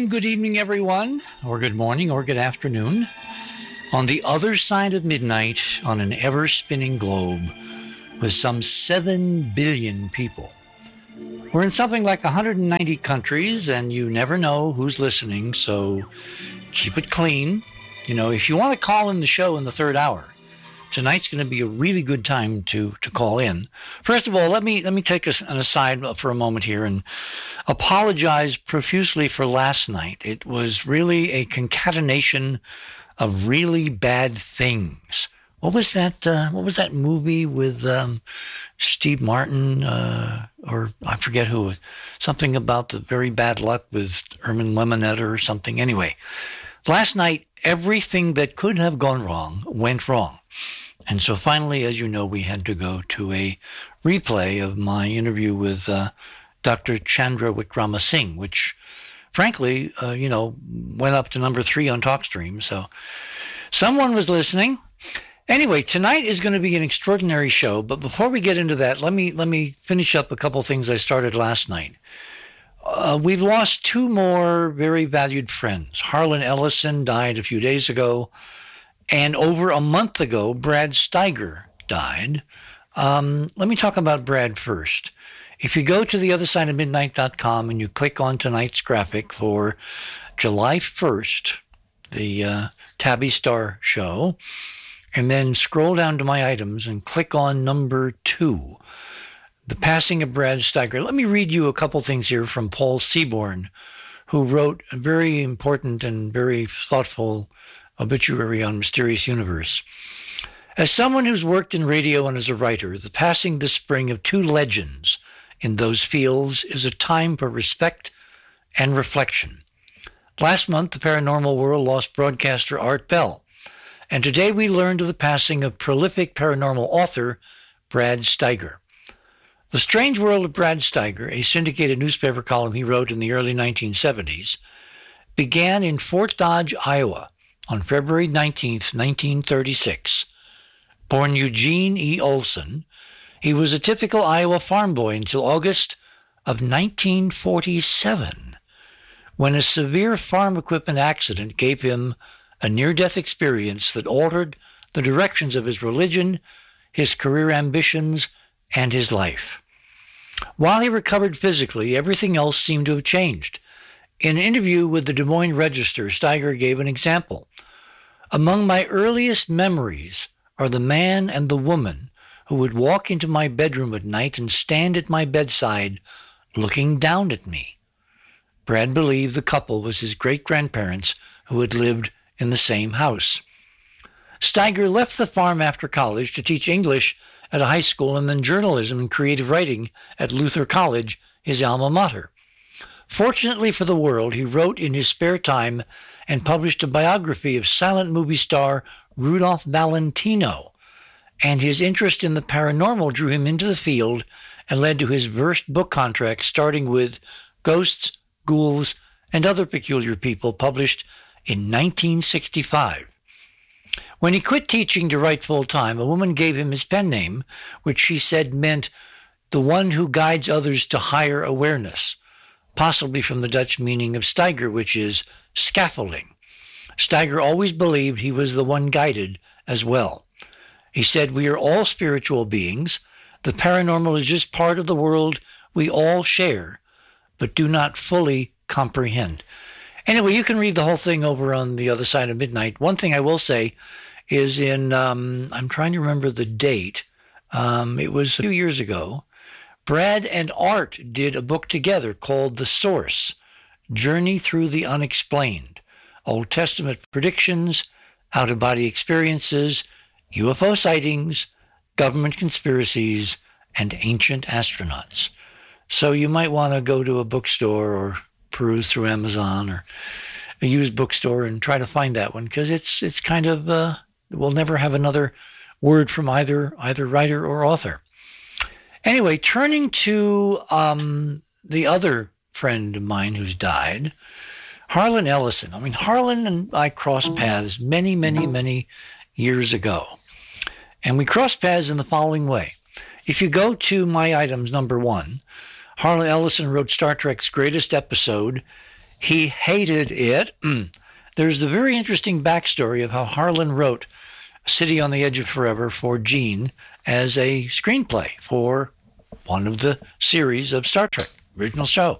and good evening, everyone, or good morning, or good afternoon. On the other side of midnight, on an ever-spinning globe, with some 7 billion people. We're in something like 190 countries, and you never know who's listening, so keep it clean. You know, if you want to call in the show in the third hour, tonight's going to be a really good time to call in. First of all, let me take an aside for a moment here and apologize profusely for last night. It was really a concatenation of really bad things. What was that movie with Steve Martin or I forget who? Something about the very bad luck with Ermin Lemonetta or something. Anyway, last night everything that could have gone wrong went wrong. And so finally, as you know, we had to go to a replay of my interview with Dr. Chandra Wickramasinghe, which, frankly, went up to number 3 on TalkStream. So someone was listening. Anyway, tonight is going to be an extraordinary show. But before we get into that, let me finish up a couple things I started last night. We've lost 2 more very valued friends. Harlan Ellison died a few days ago. And over a month ago, Brad Steiger died. Let me talk about Brad first. If you go to theothersideofmidnight.com and you click on tonight's graphic for July 1st, the Tabby Star show, and then scroll down to my items and click on number 2, the passing of Brad Steiger. Let me read you a couple things here from Paul Seaborn, who wrote a very important and very thoughtful obituary on Mysterious Universe. As someone who's worked in radio and as a writer, the passing this spring of 2 legends in those fields is a time for respect and reflection. Last month, the paranormal world lost broadcaster Art Bell, and today we learned of the passing of prolific paranormal author Brad Steiger. The Strange World of Brad Steiger, a syndicated newspaper column he wrote in the early 1970s, began in Fort Dodge, Iowa, on February 19, 1936. Born Eugene E. Olson, he was a typical Iowa farm boy until August of 1947, when a severe farm equipment accident gave him a near-death experience that altered the directions of his religion, his career ambitions, and his life. While he recovered physically, everything else seemed to have changed. In an interview with the Des Moines Register, Steiger gave an example. Among my earliest memories are the man and the woman who would walk into my bedroom at night and stand at my bedside looking down at me. Brad believed the couple was his great-grandparents who had lived in the same house. Steiger left the farm after college to teach English at a high school and then journalism and creative writing at Luther College, his alma mater. Fortunately for the world, he wrote in his spare time and published a biography of silent movie star Rudolph Valentino, and his interest in the paranormal drew him into the field and led to his first book contract, starting with Ghosts, Ghouls, and Other Peculiar People, published in 1965. When he quit teaching to write full-time, a woman gave him his pen name, which she said meant the one who guides others to higher awareness, possibly from the Dutch meaning of Steiger, which is scaffolding. Steiger always believed he was the one guided as well. He said, "We are all spiritual beings. The paranormal is just part of the world we all share, but do not fully comprehend." Anyway, you can read the whole thing over on The Other Side of Midnight. One thing I will say is I'm trying to remember the date. It was a few years ago. Brad and Art did a book together called The Source, Journey Through the Unexplained, Old Testament Predictions, Out-of-Body Experiences, UFO Sightings, Government Conspiracies, and Ancient Astronauts. So you might want to go to a bookstore or peruse through Amazon or a used bookstore and try to find that one, because it's kind of, we'll never have another word from either writer or author. Anyway, turning to the other friend of mine who's died, Harlan Ellison. I mean, Harlan and I crossed paths many, many, many years ago. And we crossed paths in the following way. If you go to my items number 1, Harlan Ellison wrote Star Trek's greatest episode He hated it. There's a very interesting backstory of how Harlan wrote City on the Edge of Forever for Gene as a screenplay for one of the series of Star Trek, original show.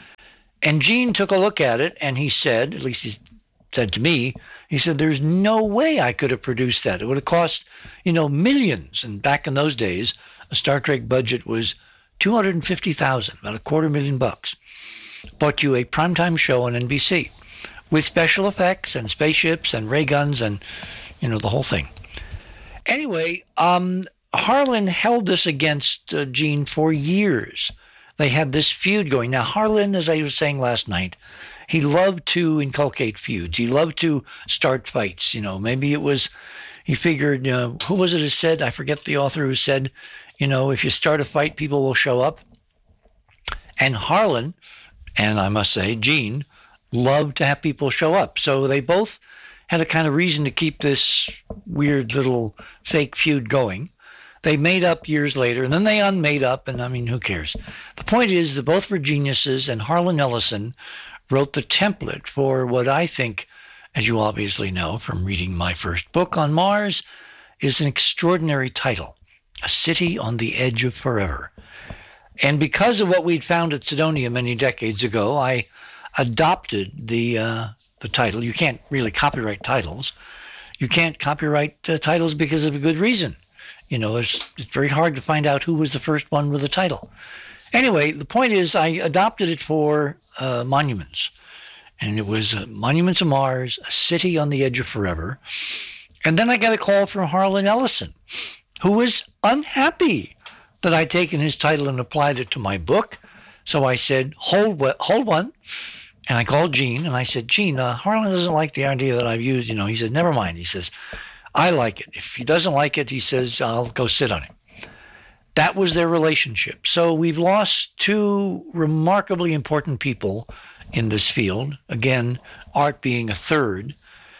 And Gene took a look at it and he said, at least he said to me, he said, there's no way I could have produced that. It would have cost, millions. And back in those days, a Star Trek budget was $250,000, about $250,000. Bought you a primetime show on NBC with special effects and spaceships and ray guns and, the whole thing. Anyway, Harlan held this against Gene for years. They had this feud going. Now, Harlan, as I was saying last night, he loved to inculcate feuds. He loved to start fights. Maybe it was, he figured, who was it who said, I forget the author who said, if you start a fight, people will show up. And Harlan, and I must say, Gene, loved to have people show up. So they both had a kind of reason to keep this weird little fake feud going. They made up years later, and then they unmade up, and who cares? The point is that both were geniuses, and Harlan Ellison wrote the template for what I think, as you obviously know from reading my first book on Mars, is an extraordinary title, A City on the Edge of Forever. And because of what we'd found at Cydonia many decades ago, I adopted the title. You can't really copyright titles. You can't copyright titles because of a good reason. It's very hard to find out who was the first one with the title. Anyway, the point is I adopted it for Monuments. And it was Monuments of Mars, A City on the Edge of Forever. And then I got a call from Harlan Ellison, who was unhappy that I'd taken his title and applied it to my book. So I said, hold one. And I called Gene and I said, Gene, Harlan doesn't like the idea that I've used. He said, never mind. He says, I like it. If he doesn't like it, he says, I'll go sit on it. That was their relationship. So we've lost two remarkably important people in this field. Again, Art being a third.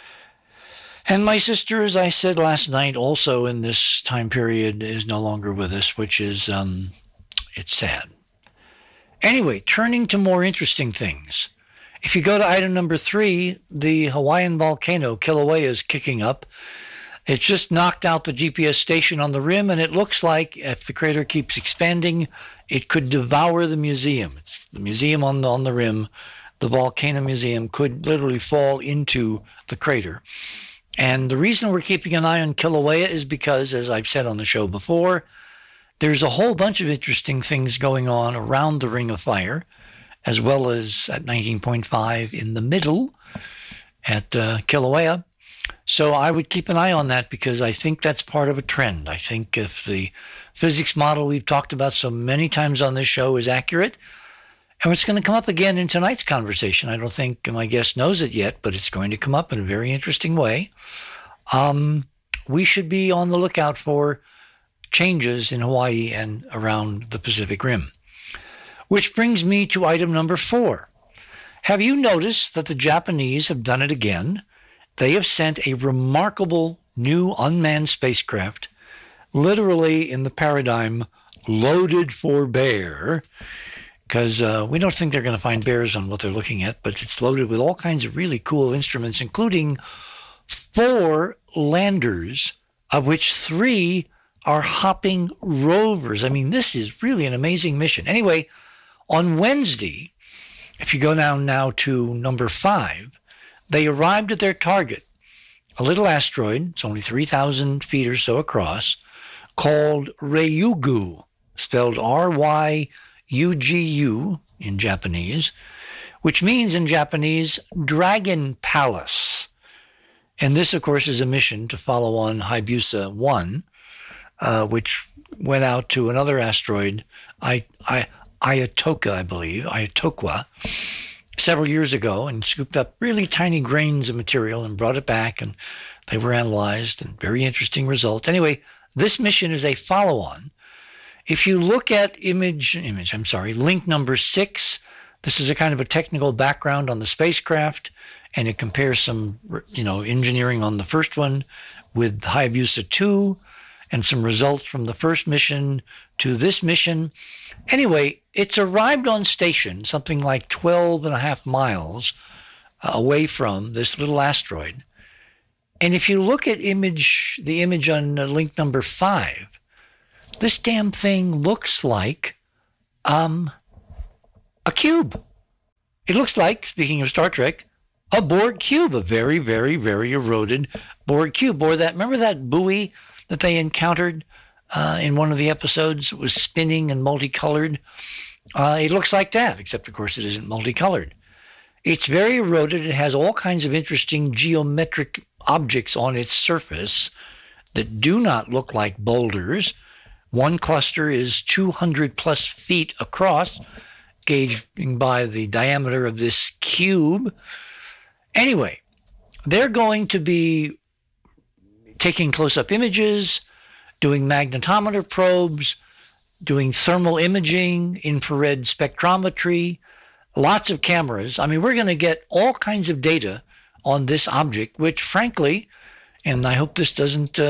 And my sister, as I said last night, also in this time period is no longer with us, which is, it's sad. Anyway, turning to more interesting things. If you go to item number 3, the Hawaiian volcano, Kilauea, is kicking up. It's just knocked out the GPS station on the rim, and it looks like if the crater keeps expanding, it could devour the museum. It's the museum on the rim. The Volcano Museum could literally fall into the crater. And the reason we're keeping an eye on Kilauea is because, as I've said on the show before, there's a whole bunch of interesting things going on around the Ring of Fire, as well as at 19.5 in the middle at Kilauea. So I would keep an eye on that because I think that's part of a trend. I think if the physics model we've talked about so many times on this show is accurate, and it's going to come up again in tonight's conversation. I don't think my guest knows it yet, but it's going to come up in a very interesting way. We should be on the lookout for changes in Hawaii and around the Pacific Rim. Which brings me to item number 4. Have you noticed that the Japanese have done it again? They have sent a remarkable new unmanned spacecraft, literally in the paradigm loaded for bear, because we don't think they're going to find bears on what they're looking at, but it's loaded with all kinds of really cool instruments, including 4 landers, of which 3 are hopping rovers. This is really an amazing mission. Anyway, on Wednesday, if you go down now to number 5, they arrived at their target, a little asteroid, it's only 3,000 feet or so across, called Ryugu, spelled Ryugu in Japanese, which means in Japanese, Dragon Palace. And this, of course, is a mission to follow on Hayabusa 1, which went out to another asteroid, Itoka, I believe, Itoka, several years ago, and scooped up really tiny grains of material and brought it back, and they were analyzed, and very interesting results. Anyway, this mission is a follow-on. If you look at link number 6, this is a kind of a technical background on the spacecraft, and it compares some, engineering on the first one with Hayabusa 2. and some results from the first mission to this mission. Anyway, it's arrived on station something like 12 and a half miles away from this little asteroid. And if you look at the image on link number 5, this damn thing looks like a cube. It looks like, speaking of Star Trek, a Borg cube, a very, very, very eroded Borg cube. Or remember that buoy that they encountered in one of the episodes? It was spinning and multicolored. It looks like that, except, of course, it isn't multicolored. It's very eroded. It has all kinds of interesting geometric objects on its surface that do not look like boulders. One cluster is 200 plus feet across, gauging by the diameter of this cube. Anyway, they're going to be taking close-up images, doing magnetometer probes, doing thermal imaging, infrared spectrometry, lots of cameras. I mean, we're going to get all kinds of data on this object, which frankly, and I hope this doesn't,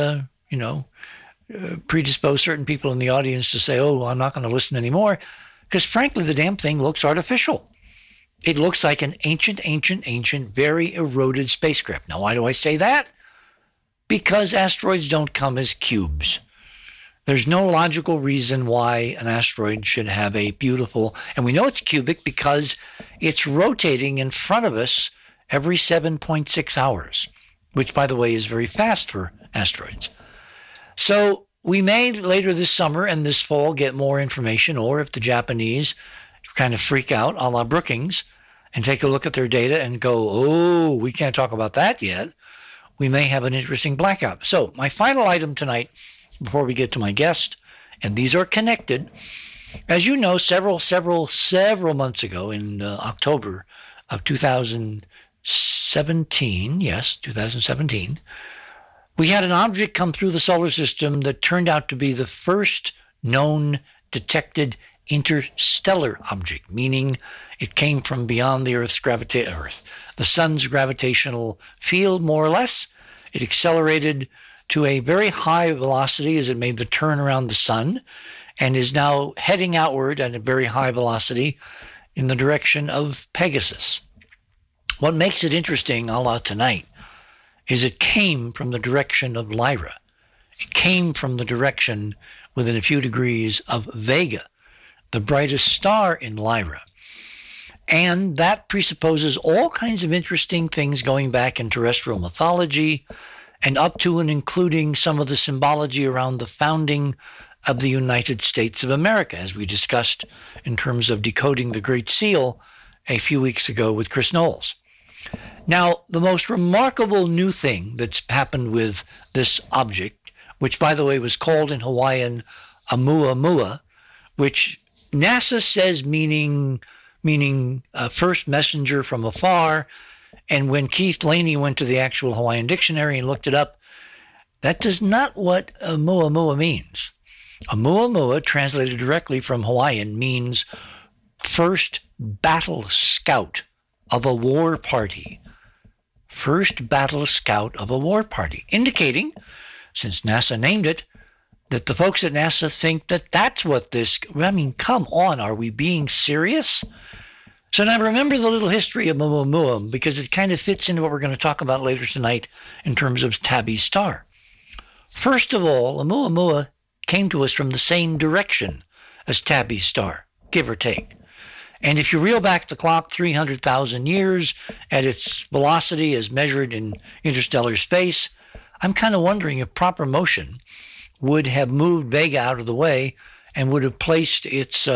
predispose certain people in the audience to say, oh, I'm not going to listen anymore, because frankly, the damn thing looks artificial. It looks like an ancient, very eroded spacecraft. Now, why do I say that? Because asteroids don't come as cubes. There's no logical reason why an asteroid should have a beautiful, and we know it's cubic because it's rotating in front of us every 7.6 hours, which, by the way, is very fast for asteroids. So we may later this summer and this fall get more information, or if the Japanese kind of freak out a la Brookings and take a look at their data and go, oh, we can't talk about that yet, we may have an interesting blackout. So my final item tonight, before we get to my guest, and these are connected. As you know, several months ago in October of 2017, yes, 2017, we had an object come through the solar system that turned out to be the first known detected interstellar object, meaning it came from beyond the the sun's gravitational field, more or less. It accelerated to a very high velocity as it made the turn around the sun, and is now heading outward at a very high velocity in the direction of Pegasus. What makes it interesting, a la tonight, is it came from the direction of Lyra. It came from the direction within a few degrees of Vega, the brightest star in Lyra. And that presupposes all kinds of interesting things going back in terrestrial mythology and up to and including some of the symbology around the founding of the United States of America, as we discussed in terms of decoding the Great Seal a few weeks ago with Chris Knowles. Now, the most remarkable new thing that's happened with this object, which, by the way, was called in Hawaiian Oumuamua, which NASA says meaning first messenger from afar. And when Keith Laney went to the actual Hawaiian dictionary and looked it up, that is not what Oumuamua means. Oumuamua, translated directly from Hawaiian, means first battle scout of a war party. First battle scout of a war party, indicating, since NASA named it, that the folks at NASA think that that's what this, I mean, come on, are we being serious? So now remember the little history of Oumuamua, because it kind of fits into what we're going to talk about later tonight in terms of Tabby's star. First of all, Oumuamua came to us from the same direction as Tabby's star, give or take. And if you reel back the clock 300,000 years at its velocity as measured in interstellar space, I'm kind of wondering if proper motion would have moved Vega out of the way and would have placed its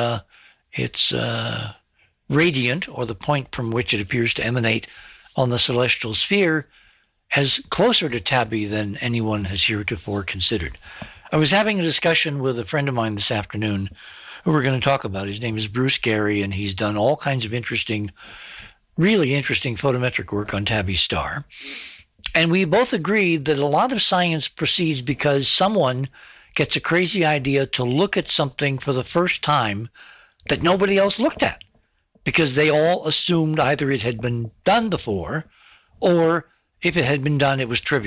radiant, or the point from which it appears to emanate on the celestial sphere, as closer to Tabby than anyone has heretofore considered. I was having a discussion with a friend of mine this afternoon who we're going to talk about. His name is Bruce Gary, and he's done all kinds of really interesting photometric work on Tabby's star. And we both agreed that a lot of science proceeds because someone gets a crazy idea to look at something for the first time that nobody else looked at, because they all assumed either it had been done before, or if it had been done, it was trivial.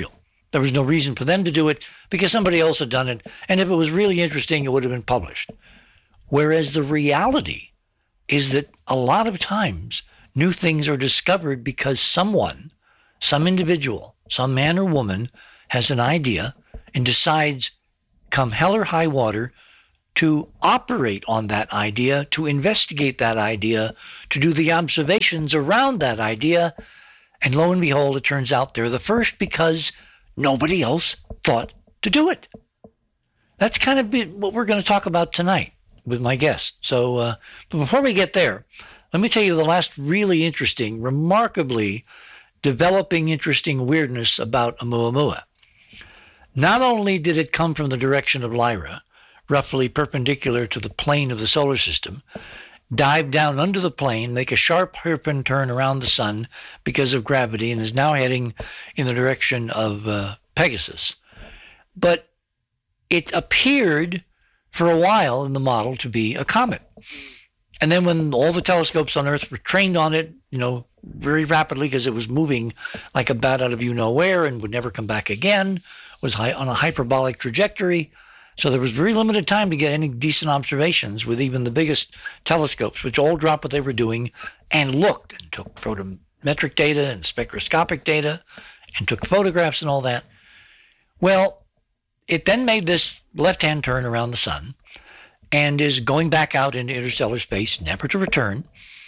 There was no reason for them to do it because somebody else had done it. And if it was really interesting, it would have been published. Whereas the reality is that a lot of times new things are discovered because someone, some individual, some man or woman has an idea and decides, come hell or high water, to operate on that idea, to investigate that idea, to do the observations around that idea. And lo and behold, it turns out they're the first because nobody else thought to do it. That's kind of what we're going to talk about tonight with my guest. So but before we get there, let me tell you the last really interesting, remarkably developing interesting weirdness about Oumuamua. Not only did it come from the direction of Lyra, roughly perpendicular to the plane of the solar system, dive down under the plane, make a sharp hairpin turn around the sun because of gravity, and is now heading in the direction of Pegasus. But it appeared for a while in the model to be a comet. And then when all the telescopes on Earth were trained on it, very rapidly because it was moving like a bat out of you-know-where and would never come back again, was on a hyperbolic trajectory. So there was very limited time to get any decent observations with even the biggest telescopes, which all dropped what they were doing and looked and took photometric data and spectroscopic data and took photographs and all that. Well, it then made this left-hand turn around the sun and is going back out into interstellar space, never to return.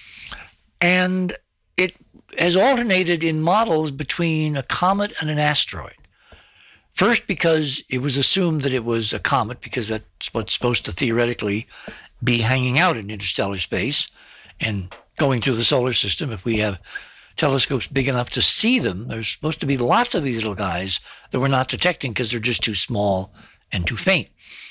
And it has alternated in models between a comet and an asteroid. First, because it was assumed that it was a comet, because that's what's supposed to theoretically be hanging out in interstellar space and going through the solar system. If we have telescopes big enough to see them, there's supposed to be lots of these little guys that we're not detecting because they're just too small and too faint.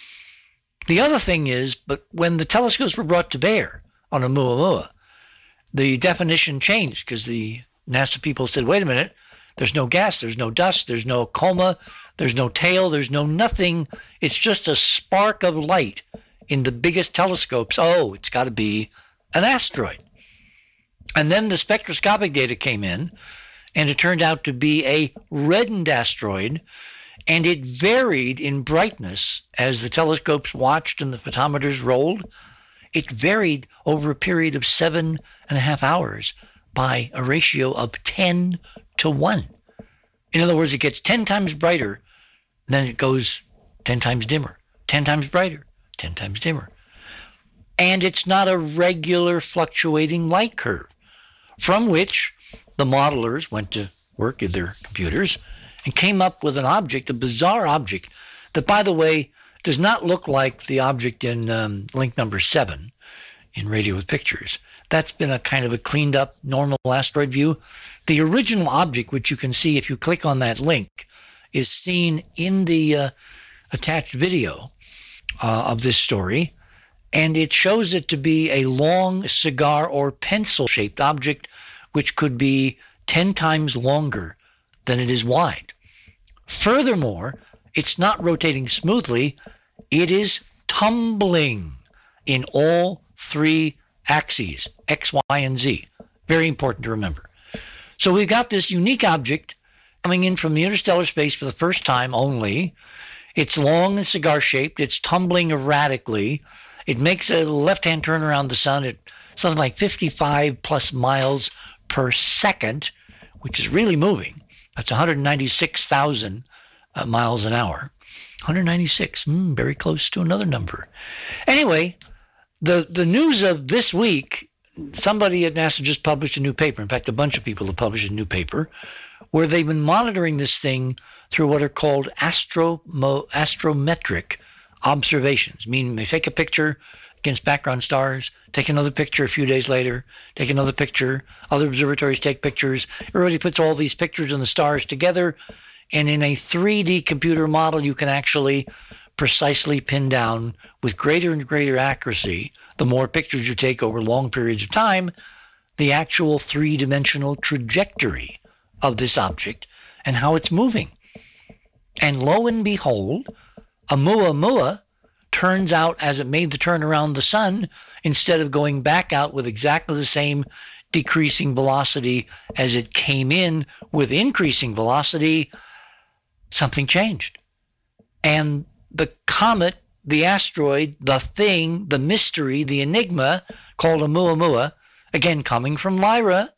The other thing is, but when the telescopes were brought to bear on Oumuamua, the definition changed because the NASA people said, wait a minute, there's no gas, there's no dust, there's no coma, there's no tail, there's no nothing. It's just a spark of light in the biggest telescopes. Oh, it's got to be an asteroid. And then the spectroscopic data came in, and it turned out to be a reddened asteroid, and it varied in brightness as the telescopes watched and the photometers rolled. It varied over a period of 7.5 hours by a ratio of 10 to 1. In other words, it gets 10 times brighter, then it goes 10 times dimmer, 10 times brighter, 10 times dimmer. And it's not a regular fluctuating light curve, from which the modelers went to work in their computers and came up with an object, a bizarre object, that, by the way, does not look like the object in link number 7 in Radio with Pictures. That's been a kind of a cleaned up normal asteroid view. The original object, which you can see if you click on that link, is seen in the attached video of this story. And it shows it to be a long cigar or pencil-shaped object, which could be 10 times longer than it is wide. Furthermore, it's not rotating smoothly. It is tumbling in all three axes, X, Y, and Z. Very important to remember. So we've got this unique object coming in from the interstellar space for the first time only. It's long and cigar-shaped. It's tumbling erratically. It makes a left-hand turn around the sun at something like 55 plus miles per second, which is really moving. That's 196,000 miles an hour. 196, very close to another number. Anyway, the news of this week, somebody at NASA just published a new paper. In fact, a bunch of people have published a new paper where they've been monitoring this thing through what are called astrometric observations, meaning they take a picture against background stars, take another picture a few days later, take another picture. Other observatories take pictures. Everybody puts all these pictures and the stars together, and in a 3D computer model, you can actually precisely pin down with greater and greater accuracy, the more pictures you take over long periods of time, the actual three-dimensional trajectory of this object and how it's moving. And lo and behold, Oumuamua turns out, as it made the turn around the sun, instead of going back out with exactly the same decreasing velocity as it came in with increasing velocity, something changed. And the comet, the asteroid, the thing, the mystery, the enigma called Oumuamua, again coming from Lyra,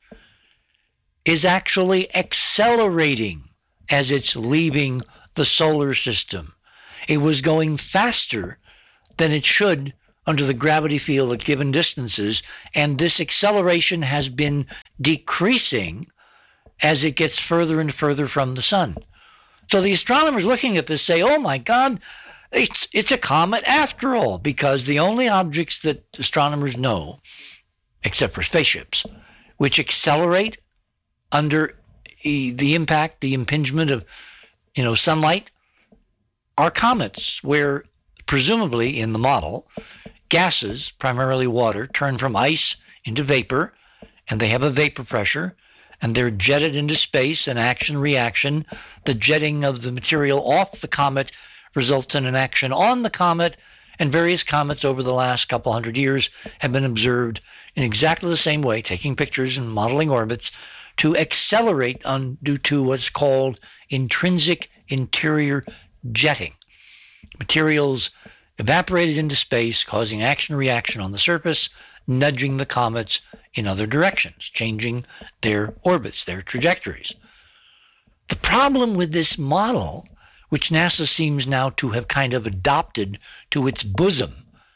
is actually accelerating as it's leaving the solar system. It was going faster than it should under the gravity field at given distances, and this acceleration has been decreasing as it gets further and further from the sun. So the astronomers looking at this say, oh my God, it's a comet after all, because the only objects that astronomers know, except for spaceships, which accelerate under the impact, the impingement of, sunlight, are comets, where presumably in the model, gases, primarily water, turn from ice into vapor, and they have a vapor pressure, and they're jetted into space, an action-reaction. The jetting of the material off the comet results in an action on the comet, and various comets over the last couple hundred years have been observed in exactly the same way, taking pictures and modeling orbits, to accelerate due to what's called intrinsic interior jetting. Materials evaporated into space, causing action-reaction on the surface, nudging the comets in other directions, changing their orbits, their trajectories. The problem with this model, which NASA seems now to have kind of adopted to its bosom,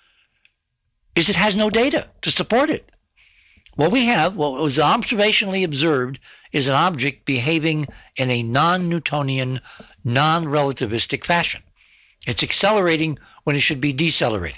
is it has no data to support it. What was observationally observed, is an object behaving in a non-Newtonian, non-relativistic fashion. It's accelerating when it should be decelerating.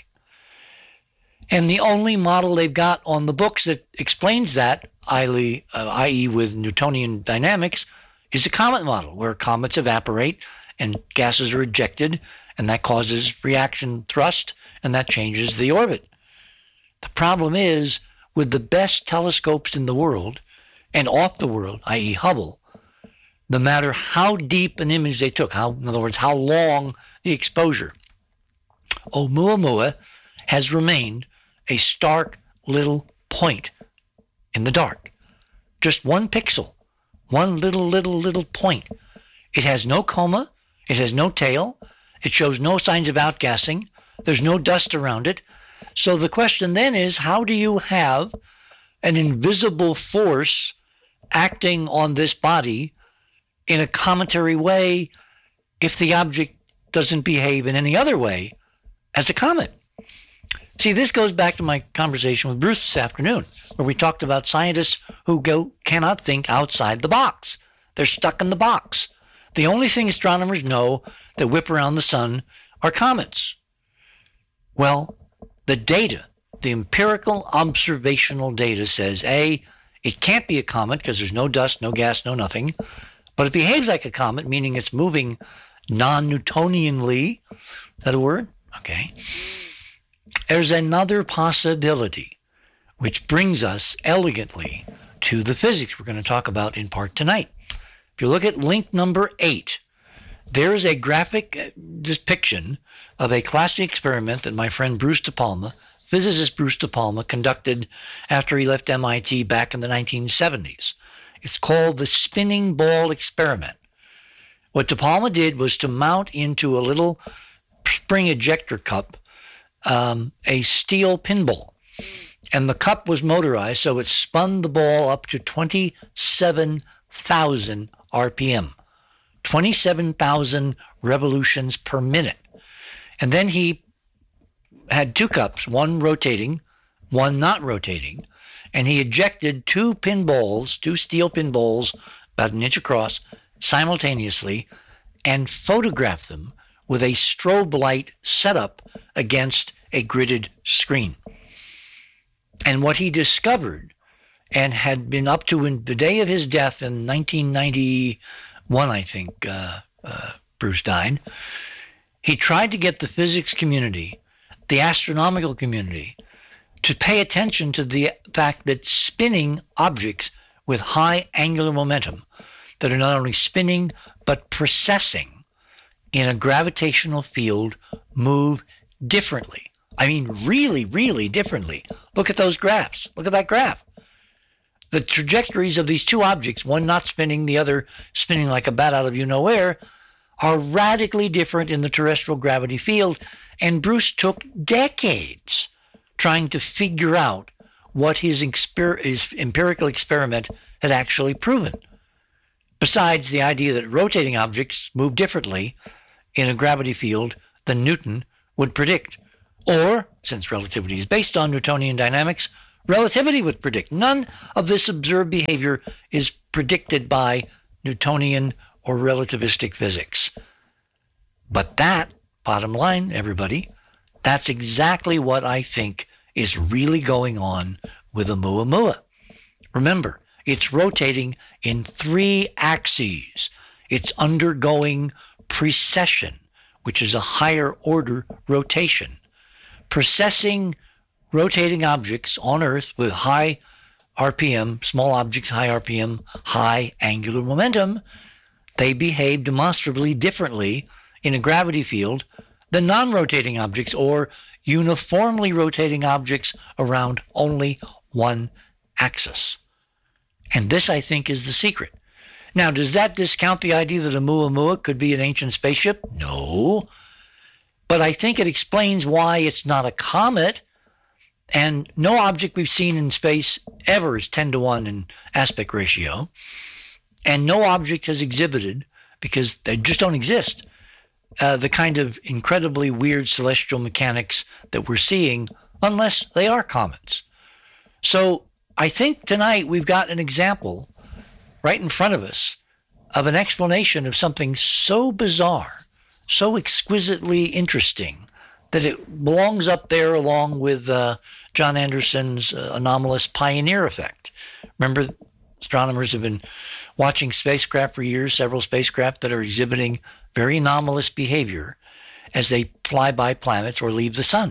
And the only model they've got on the books that explains that, i.e. with Newtonian dynamics, is a comet model, where comets evaporate and gases are ejected, and that causes reaction thrust, and that changes the orbit. The problem is, with the best telescopes in the world, and off the world, i.e. Hubble, no matter how deep an image they took, in other words, how long the exposure, Oumuamua has remained a stark little point in the dark. Just one pixel, one little point. It has no coma, it has no tail, it shows no signs of outgassing, there's no dust around it. So the question then is, how do you have an invisible force acting on this body in a cometary way if the object doesn't behave in any other way as a comet? See, this goes back to my conversation with Bruce this afternoon, where we talked about scientists who cannot think outside the box. They're stuck in the box. The only thing astronomers know that whip around the sun are comets. Well, the data, the empirical observational data says, A, it can't be a comet because there's no dust, no gas, no nothing, but it behaves like a comet, meaning it's moving non-Newtonianly. Is that a word? Okay. There's another possibility, which brings us elegantly to the physics we're going to talk about in part tonight. If you look at link number 8, there is a graphic depiction of a classic experiment that my friend Bruce De Palma, physicist Bruce De Palma, conducted after he left MIT back in the 1970s. It's called the spinning ball experiment. What De Palma did was to mount into a little spring ejector cup a steel pinball. And the cup was motorized, so it spun the ball up to 27,000 RPM, 27,000 revolutions per minute. And then he had two cups, one rotating, one not rotating, and he ejected two steel pinballs, about an inch across, simultaneously, and photographed them with a strobe light set up against a gridded screen. And what he discovered, and had been up to in the day of his death in 1991, I think, Bruce died, he tried to get the physics community, the astronomical community, to pay attention to the fact that spinning objects with high angular momentum that are not only spinning but precessing in a gravitational field move differently. I mean, really, really differently. Look at those graphs. Look at that graph. The trajectories of these two objects, one not spinning, the other spinning like a bat out of you-know-where, are radically different in the terrestrial gravity field, and Bruce took decades trying to figure out what his empirical experiment had actually proven. Besides the idea that rotating objects move differently in a gravity field than Newton would predict. Or, since relativity is based on Newtonian dynamics, relativity would predict. None of this observed behavior is predicted by Newtonian or relativistic physics. But that, bottom line, everybody, that's exactly what I think is really going on with Oumuamua. Remember, it's rotating in 3 axes. It's undergoing precession, which is a higher order rotation. Precessing rotating objects on Earth with high RPM, small objects, high RPM, high angular momentum, they behave demonstrably differently in a gravity field than non-rotating objects or uniformly rotating objects around only one axis. And this, I think, is the secret. Now, does that discount the idea that Oumuamua could be an ancient spaceship? No. But I think it explains why it's not a comet, and no object we've seen in space ever is 10-to-1 in aspect ratio, and no object has exhibited, because they just don't exist, the kind of incredibly weird celestial mechanics that we're seeing, unless they are comets. So I think tonight we've got an example right in front of us of an explanation of something so bizarre, so exquisitely interesting, that it belongs up there along with John Anderson's anomalous pioneer effect. Remember, astronomers have been watching spacecraft for years, several spacecraft that are exhibiting very anomalous behavior as they fly by planets or leave the sun.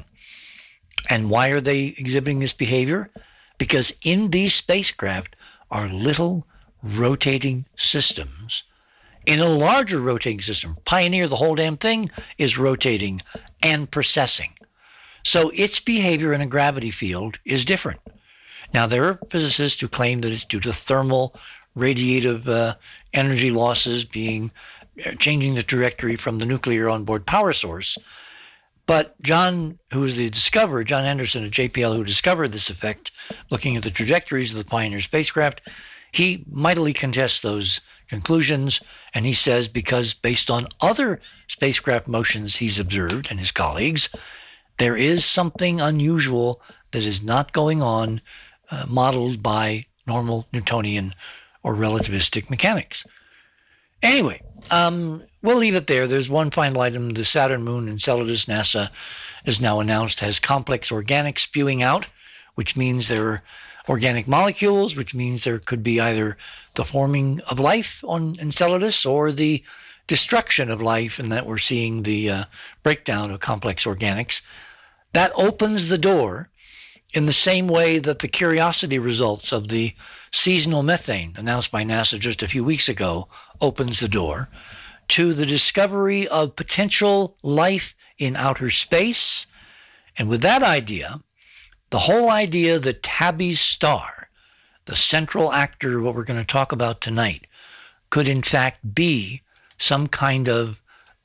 And why are they exhibiting this behavior? Because in these spacecraft are little rotating systems. In a larger rotating system, Pioneer, the whole damn thing, is rotating and precessing. So its behavior in a gravity field is different. Now, there are physicists who claim that it's due to thermal radiative energy losses changing the trajectory from the nuclear onboard power source. But John, who was the discoverer, John Anderson at JPL, who discovered this effect, looking at the trajectories of the Pioneer spacecraft, he mightily contests those conclusions, and he says because based on other spacecraft motions he's observed and his colleagues, there is something unusual that is not going on modeled by normal Newtonian or relativistic mechanics. Anyway, we'll leave it there. There's one final item. The Saturn, Moon, Enceladus, NASA has now announced, has complex organics spewing out, which means there are organic molecules, which means there could be either the forming of life on Enceladus or the destruction of life, and that we're seeing the breakdown of complex organics. That opens the door in the same way that the Curiosity results of the seasonal methane announced by NASA just a few weeks ago opens the door to the discovery of potential life in outer space. And with that idea, the whole idea that Tabby's star, the central actor of what we're going to talk about tonight, could in fact be some kind of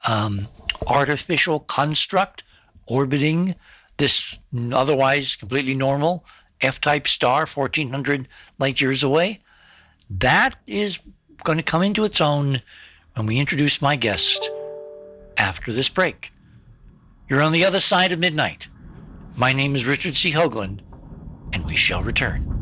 artificial construct orbiting this otherwise completely normal F-type star 1,400 light years away, that is going to come into its own when we introduce my guest after this break. You're on the other side of midnight. My name is Richard C. Hoagland, and we shall return.